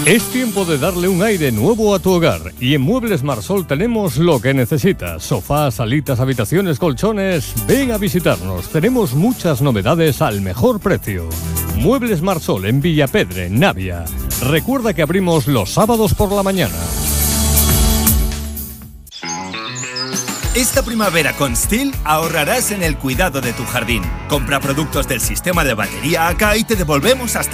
Es tiempo de darle un aire nuevo a tu hogar y en Muebles Marsol tenemos lo que necesitas. Sofás, salitas, habitaciones, colchones. Ven a visitarnos. Tenemos muchas novedades al mejor precio. Muebles Marsol en Villapedre, Navia. Recuerda que abrimos los sábados por la mañana. Esta primavera con STIHL ahorrarás en el cuidado de tu jardín. Compra productos del sistema de batería AK y te devolvemos hasta